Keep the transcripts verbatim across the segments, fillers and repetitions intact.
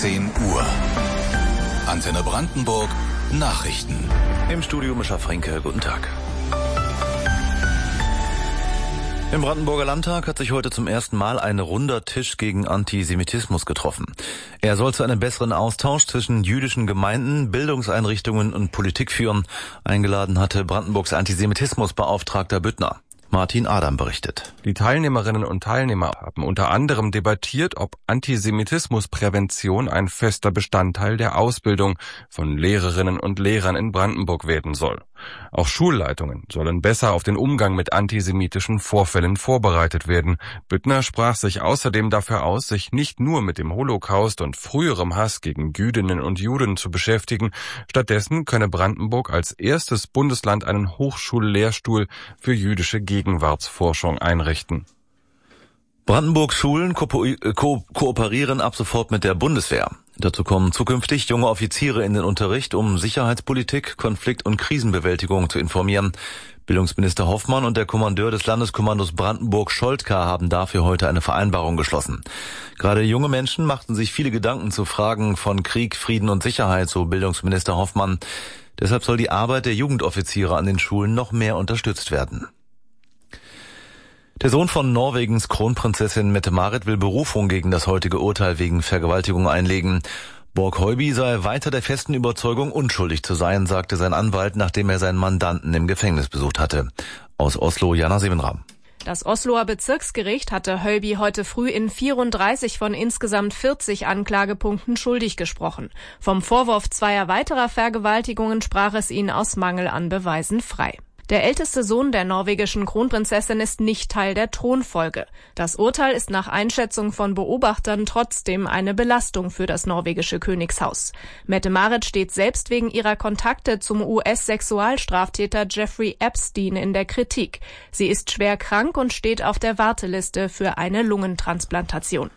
zehn Uhr. Antenne Brandenburg Nachrichten. Im Studio Mischa Fränke, guten Tag. Im Brandenburger Landtag hat sich heute zum ersten Mal ein runder Tisch gegen Antisemitismus getroffen. Er soll zu einem besseren Austausch zwischen jüdischen Gemeinden, Bildungseinrichtungen und Politik führen. Eingeladen hatte Brandenburgs Antisemitismusbeauftragter Büttner. Martin Adam berichtet. Die Teilnehmerinnen und Teilnehmer haben unter anderem debattiert, ob Antisemitismusprävention ein fester Bestandteil der Ausbildung von Lehrerinnen und Lehrern in Brandenburg werden soll. Auch Schulleitungen sollen besser auf den Umgang mit antisemitischen Vorfällen vorbereitet werden. Büttner sprach sich außerdem dafür aus, sich nicht nur mit dem Holocaust und früherem Hass gegen Jüdinnen und Juden zu beschäftigen. Stattdessen könne Brandenburg als erstes Bundesland einen Hochschullehrstuhl für jüdische Gegenwartsforschung einrichten. Brandenburgs Schulen ko- ko- kooperieren ab sofort mit der Bundeswehr. Dazu kommen zukünftig junge Offiziere in den Unterricht, um Sicherheitspolitik, Konflikt- und Krisenbewältigung zu informieren. Bildungsminister Hoffmann und der Kommandeur des Landeskommandos Brandenburg Scholtka haben dafür heute eine Vereinbarung geschlossen. Gerade junge Menschen machten sich viele Gedanken zu Fragen von Krieg, Frieden und Sicherheit, so Bildungsminister Hoffmann. Deshalb soll die Arbeit der Jugendoffiziere an den Schulen noch mehr unterstützt werden. Der Sohn von Norwegens Kronprinzessin Mette-Marit will Berufung gegen das heutige Urteil wegen Vergewaltigung einlegen. Borg Høiby sei weiter der festen Überzeugung, unschuldig zu sein, sagte sein Anwalt, nachdem er seinen Mandanten im Gefängnis besucht hatte. Aus Oslo, Jana Sebenram. Das Osloer Bezirksgericht hatte Høiby heute früh in vierunddreißig von insgesamt vierzig Anklagepunkten schuldig gesprochen. Vom Vorwurf zweier weiterer Vergewaltigungen sprach es ihn aus Mangel an Beweisen frei. Der älteste Sohn der norwegischen Kronprinzessin ist nicht Teil der Thronfolge. Das Urteil ist nach Einschätzung von Beobachtern trotzdem eine Belastung für das norwegische Königshaus. Mette-Marit steht selbst wegen ihrer Kontakte zum U S-Sexualstraftäter Jeffrey Epstein in der Kritik. Sie ist schwer krank und steht auf der Warteliste für eine Lungentransplantation.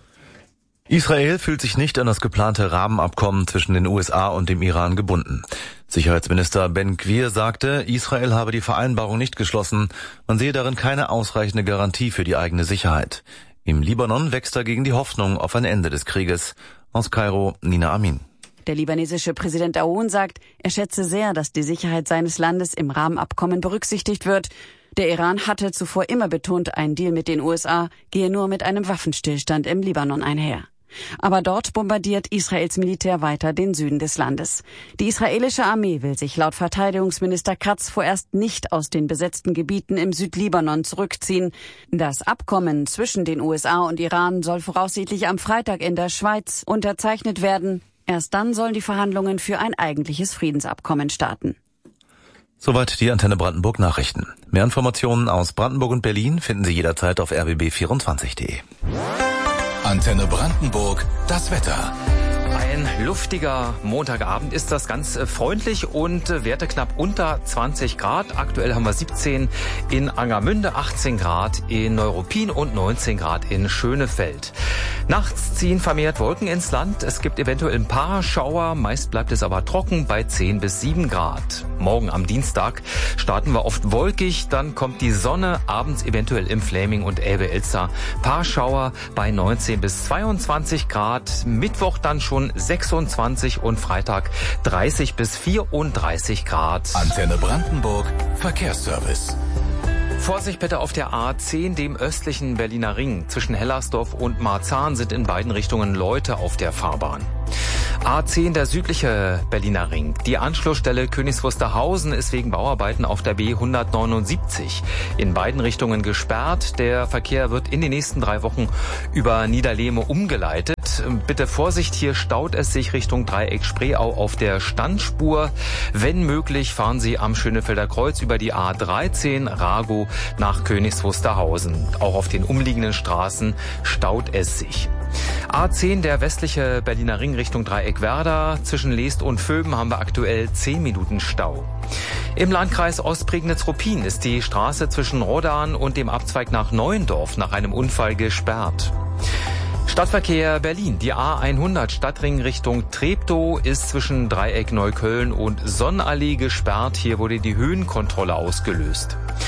Israel fühlt sich nicht an das geplante Rahmenabkommen zwischen den U S A und dem Iran gebunden. Sicherheitsminister Ben Gvir sagte, Israel habe die Vereinbarung nicht geschlossen. Man sehe darin keine ausreichende Garantie für die eigene Sicherheit. Im Libanon wächst dagegen die Hoffnung auf ein Ende des Krieges. Aus Kairo, Nina Amin. Der libanesische Präsident Aoun sagt, er schätze sehr, dass die Sicherheit seines Landes im Rahmenabkommen berücksichtigt wird. Der Iran hatte zuvor immer betont, ein Deal mit den U S A gehe nur mit einem Waffenstillstand im Libanon einher. Aber dort bombardiert Israels Militär weiter den Süden des Landes. Die israelische Armee will sich laut Verteidigungsminister Katz vorerst nicht aus den besetzten Gebieten im Südlibanon zurückziehen. Das Abkommen zwischen den U S A und Iran soll voraussichtlich am Freitag in der Schweiz unterzeichnet werden. Erst dann sollen die Verhandlungen für ein eigentliches Friedensabkommen starten. Soweit die Antenne Brandenburg Nachrichten. Mehr Informationen aus Brandenburg und Berlin finden Sie jederzeit auf r b b vierundzwanzig punkt d e. Antenne Brandenburg, das Wetter. Ein luftiger Montagabend ist das, ganz freundlich und Werte knapp unter zwanzig Grad. Aktuell haben wir siebzehn in Angermünde, achtzehn Grad in Neuruppin und neunzehn Grad in Schönefeld. Nachts ziehen vermehrt Wolken ins Land. Es gibt eventuell ein paar Schauer. Meist bleibt es aber trocken bei zehn bis sieben Grad. Morgen am Dienstag starten wir oft wolkig. Dann kommt die Sonne. Abends eventuell im Fläming und Elbe-Elster. Paar Schauer bei neunzehn bis zweiundzwanzig Grad. Mittwoch dann schon sechsundzwanzig und Freitag dreißig bis vierunddreißig Grad. Antenne Brandenburg Verkehrsservice. Vorsicht bitte auf der A zehn, dem östlichen Berliner Ring. Zwischen Hellersdorf und Marzahn sind in beiden Richtungen Leute auf der Fahrbahn. A zehn, der südliche Berliner Ring. Die Anschlussstelle Königs Wusterhausen ist wegen Bauarbeiten auf der B hundertneunundsiebzig in beiden Richtungen gesperrt. Der Verkehr wird in den nächsten drei Wochen über Niederlehme umgeleitet. Bitte Vorsicht, hier staut es sich Richtung Dreieck Spreeau auf der Standspur. Wenn möglich, fahren Sie am Schönefelder Kreuz über die A dreizehn Rago nach Königs Wusterhausen. Auch auf den umliegenden Straßen staut es sich. A zehn, der westliche Berliner Ring Richtung Dreieck Werder. Zwischen Leest und Vöben haben wir aktuell zehn Minuten Stau. Im Landkreis Ostprignitz-Ruppin ist die Straße zwischen Rodan und dem Abzweig nach Neuendorf nach einem Unfall gesperrt. Stadtverkehr Berlin. Die A hundert Stadtring Richtung Treptow ist zwischen Dreieck Neukölln und Sonnenallee gesperrt. Hier wurde die Höhenkontrolle ausgelöst.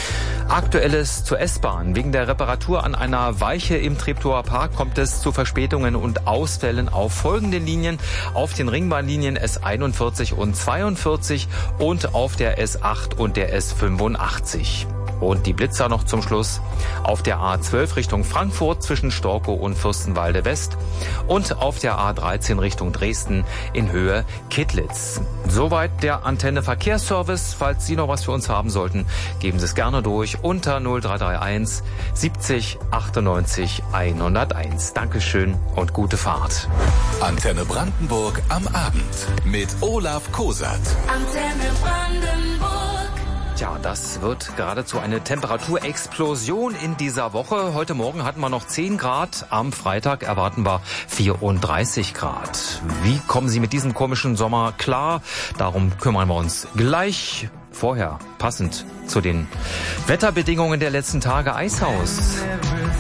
Aktuelles zur S-Bahn. Wegen der Reparatur an einer Weiche im Treptower Park kommt es zu Verspätungen und Ausfällen auf folgenden Linien. Auf den Ringbahnlinien S einundvierzig und zweiundvierzig und auf der S acht und der S fünfundachtzig. Und die Blitzer noch zum Schluss auf der A zwölf Richtung Frankfurt zwischen Storkow und Fürstenwalde West und auf der A dreizehn Richtung Dresden in Höhe Kittlitz. Soweit der Antenne Verkehrsservice. Falls Sie noch was für uns haben sollten, geben Sie es gerne durch unter null drei drei eins siebzig achtundneunzig hunderteins. Dankeschön und gute Fahrt. Antenne Brandenburg am Abend mit Olaf Kosat. Antenne Brandenburg. Tja, das wird geradezu eine Temperaturexplosion in dieser Woche. Heute Morgen hatten wir noch zehn Grad, am Freitag erwarten wir vierunddreißig Grad. Wie kommen Sie mit diesem komischen Sommer klar? Darum kümmern wir uns gleich. Vorher, passend zu den Wetterbedingungen der letzten Tage, Eishaus.